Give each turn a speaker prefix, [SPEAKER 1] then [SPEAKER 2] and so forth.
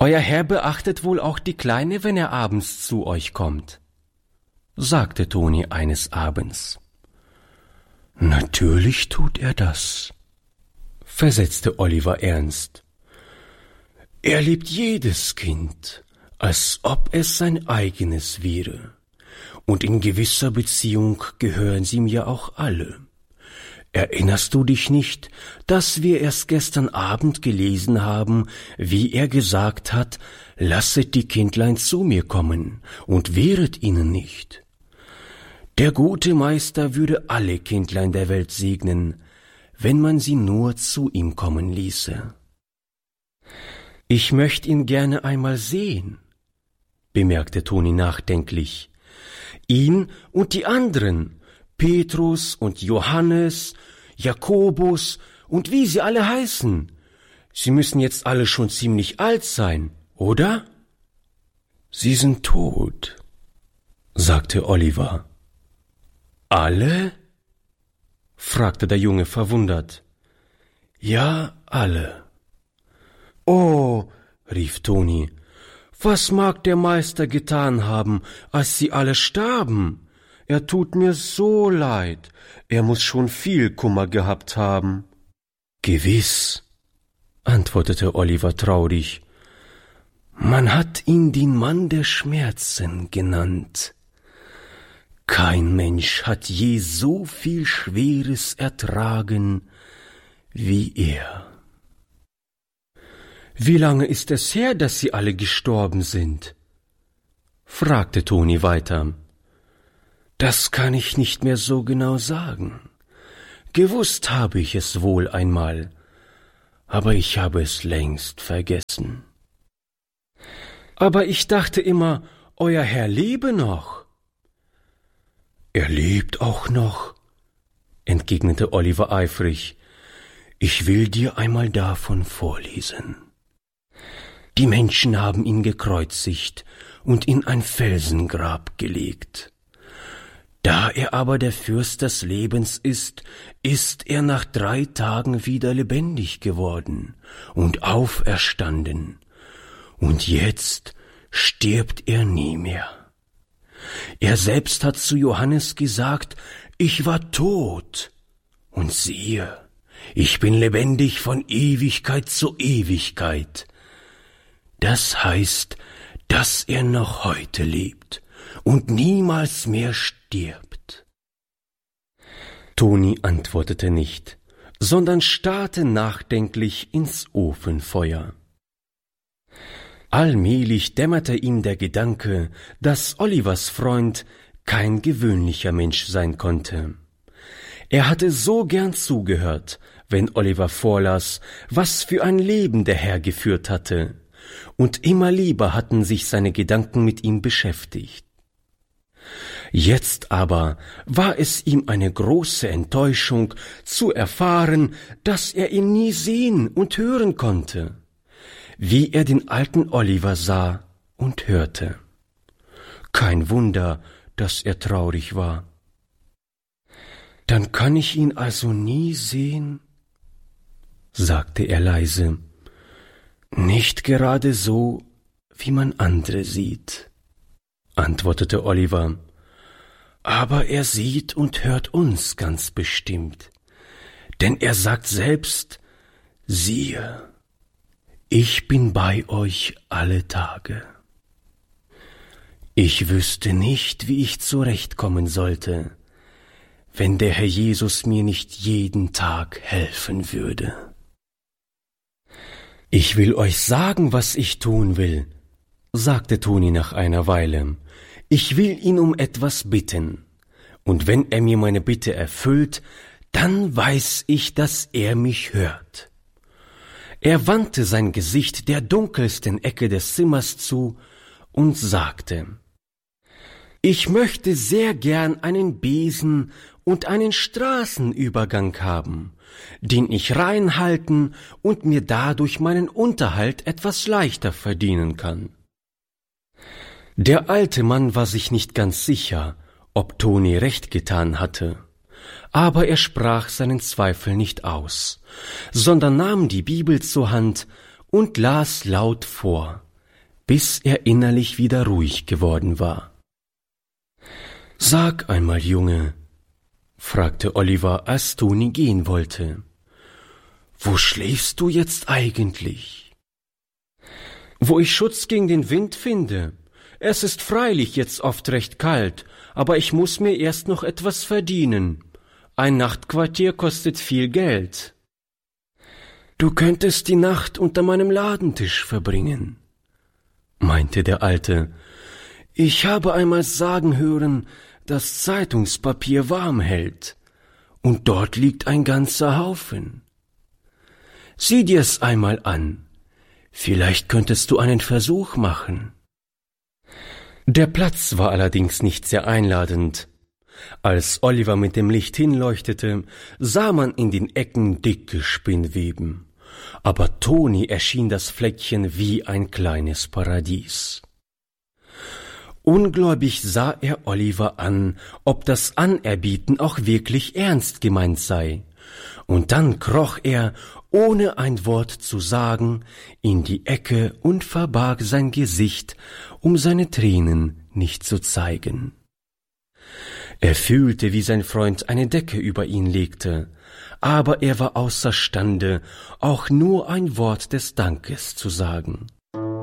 [SPEAKER 1] »Euer Herr beachtet wohl auch die Kleine, wenn er abends zu euch kommt«, sagte Toni eines Abends. »Natürlich tut er das«, versetzte Oliver ernst. »Er liebt jedes Kind, als ob es sein eigenes wäre. Und in gewisser Beziehung gehören sie mir auch alle. Erinnerst du dich nicht, dass wir erst gestern Abend gelesen haben, wie er gesagt hat, lasset die Kindlein zu mir kommen und wehret ihnen nicht? Der gute Meister würde alle Kindlein der Welt segnen, wenn man sie nur zu ihm kommen ließe.« »Ich möchte ihn gerne einmal sehen«, bemerkte Toni nachdenklich. »Ihn und die anderen, Petrus und Johannes, Jakobus und wie sie alle heißen. Sie müssen jetzt alle schon ziemlich alt sein, oder?« »Sie sind tot«, sagte Oliver. »Alle?« fragte der Junge verwundert. »Ja, alle.« »Oh«, rief Toni, »was mag der Meister getan haben, als sie alle starben? Er tut mir so leid, er muß schon viel Kummer gehabt haben.« »Gewiss«, antwortete Oliver traurig, »man hat ihn den Mann der Schmerzen genannt. Kein Mensch hat je so viel Schweres ertragen wie er.« »Wie lange ist es her, dass sie alle gestorben sind?« fragte Toni weiter. »Das kann ich nicht mehr so genau sagen. Gewusst habe ich es wohl einmal, aber ich habe es längst vergessen.« »Aber ich dachte immer, euer Herr lebe noch.« »Er lebt auch noch«, entgegnete Oliver eifrig. »Ich will dir einmal davon vorlesen. Die Menschen haben ihn gekreuzigt und in ein Felsengrab gelegt. Da er aber der Fürst des Lebens ist er nach 3 Tagen wieder lebendig geworden und auferstanden. Und jetzt stirbt er nie mehr. Er selbst hat zu Johannes gesagt, ich war tot, und siehe, ich bin lebendig von Ewigkeit zu Ewigkeit. Das heißt, dass er noch heute lebt und niemals mehr stirbt.« Toni antwortete nicht, sondern starrte nachdenklich ins Ofenfeuer. Allmählich dämmerte ihm der Gedanke, dass Olivers Freund kein gewöhnlicher Mensch sein konnte. Er hatte so gern zugehört, wenn Oliver vorlas, was für ein Leben der Herr geführt hatte, und immer lieber hatten sich seine Gedanken mit ihm beschäftigt. Jetzt aber war es ihm eine große Enttäuschung, zu erfahren, dass er ihn nie sehen und hören konnte, wie er den alten Oliver sah und hörte. Kein Wunder, dass er traurig war. »Dann kann ich ihn also nie sehen?« sagte er leise. »Nicht gerade so, wie man andere sieht«, antwortete Oliver. »Aber er sieht und hört uns ganz bestimmt, denn er sagt selbst, siehe, ich bin bei euch alle Tage.« Ich wüsste nicht, wie ich zurechtkommen sollte, wenn der Herr Jesus mir nicht jeden Tag helfen würde. »Ich will euch sagen, was ich tun will«, sagte Toni nach einer Weile. »Ich will ihn um etwas bitten, und wenn er mir meine Bitte erfüllt, dann weiß ich, dass er mich hört.« Er wandte sein Gesicht der dunkelsten Ecke des Zimmers zu und sagte: »Ich möchte sehr gern einen Besen und einen Straßenübergang haben, den ich reinhalten und mir dadurch meinen Unterhalt etwas leichter verdienen kann.« Der alte Mann war sich nicht ganz sicher, ob Toni recht getan hatte, aber er sprach seinen Zweifel nicht aus, sondern nahm die Bibel zur Hand und las laut vor, bis er innerlich wieder ruhig geworden war. »Sag einmal, Junge«, fragte Oliver, als Toni gehen wollte, »wo schläfst du jetzt eigentlich?« »Wo ich Schutz gegen den Wind finde. Es ist freilich jetzt oft recht kalt, aber ich muß mir erst noch etwas verdienen. Ein Nachtquartier kostet viel Geld.« »Du könntest die Nacht unter meinem Ladentisch verbringen«, meinte der Alte. »Ich habe einmal sagen hören, dass Zeitungspapier warm hält, und dort liegt ein ganzer Haufen. Sieh dir's einmal an, vielleicht könntest du einen Versuch machen.« Der Platz war allerdings nicht sehr einladend. Als Oliver mit dem Licht hinleuchtete, sah man in den Ecken dicke Spinnweben, aber Toni erschien das Fleckchen wie ein kleines Paradies. Ungläubig sah er Oliver an, ob das Anerbieten auch wirklich ernst gemeint sei, und dann kroch er, ohne ein Wort zu sagen, in die Ecke und verbarg sein Gesicht, um seine Tränen nicht zu zeigen. Er fühlte, wie sein Freund eine Decke über ihn legte, aber er war außerstande, auch nur ein Wort des Dankes zu sagen.